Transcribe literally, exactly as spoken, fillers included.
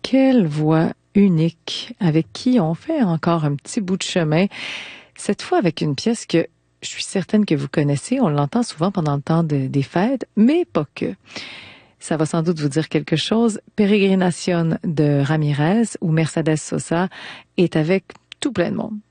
quelle voix unique, avec qui on fait encore un petit bout de chemin, cette fois avec une pièce que je suis certaine que vous connaissez, on l'entend souvent pendant le temps de, des fêtes, mais pas que. Ça va sans doute vous dire quelque chose. Peregrinación de Ramirez, où Mercedes Sosa est avec tout plein de monde.